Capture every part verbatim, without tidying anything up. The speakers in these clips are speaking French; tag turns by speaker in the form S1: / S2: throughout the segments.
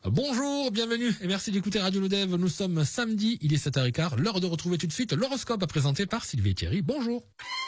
S1: Bonjour, bienvenue et merci d'écouter Radio Lodev. Nous sommes samedi, il est sept heures quinze, l'heure de retrouver tout de suite l'horoscope présenté par Sylvie et Thierry. Bonjour.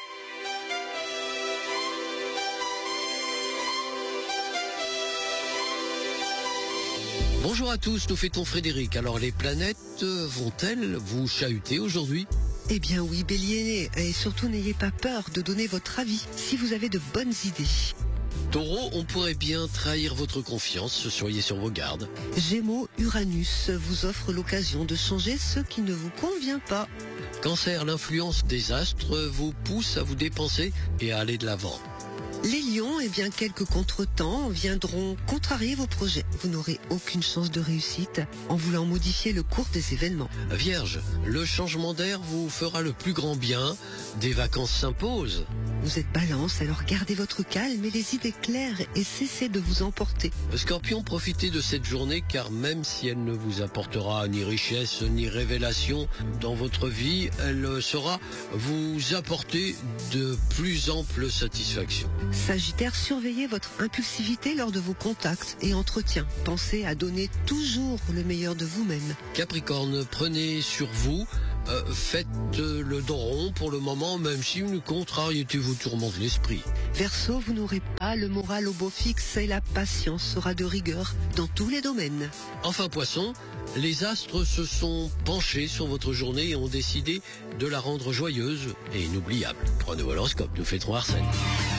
S2: Bonjour à tous, nous fêtons Frédéric. Alors les planètes vont-elles vous chahuter aujourd'hui ?
S3: Eh bien oui, Bélier, et surtout n'ayez pas peur de donner votre avis si vous avez de bonnes idées.
S2: Taureau, on pourrait bien trahir votre confiance, soyez sur vos gardes.
S3: Gémeaux, Uranus vous offre l'occasion de changer ce qui ne vous convient pas.
S2: Cancer, l'influence des astres vous pousse à vous dépenser et à aller de l'avant.
S3: Les lions, eh bien quelques contretemps viendront contrarier vos projets. Vous n'aurez aucune chance de réussite en voulant modifier le cours des événements.
S2: Vierge, le changement d'air vous fera le plus grand bien, des vacances s'imposent.
S3: Vous êtes balance, alors gardez votre calme et les idées claires et cessez de vous emporter.
S2: Scorpion, profitez de cette journée car même si elle ne vous apportera ni richesse ni révélation dans votre vie, elle saura vous apporter de plus amples satisfactions.
S3: Sagittaire, surveillez votre impulsivité lors de vos contacts et entretiens. Pensez à donner toujours le meilleur de vous-même.
S2: Capricorne, prenez sur vous, euh, faites le dos rond pour le moment, même si une contrariété vous tourmente l'esprit.
S3: Verseau, vous n'aurez pas le moral au beau fixe et la patience sera de rigueur dans tous les domaines.
S2: Enfin Poisson, les astres se sont penchés sur votre journée et ont décidé de la rendre joyeuse et inoubliable. Prenez l'horoscope, nous fêterons Arsène.